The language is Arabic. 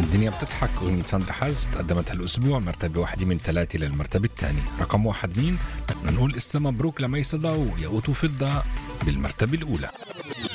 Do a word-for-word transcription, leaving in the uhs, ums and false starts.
الدنيا بتضحك أغنية ساندرا حاج تقدمت هالأسبوع مرتبة واحدة من ثلاثة للمرتبة الثانية. رقم واحد مين؟ بدنا نقول إسا مبروك لميصدة وياقوت وفضة بالمرتبة الأولى.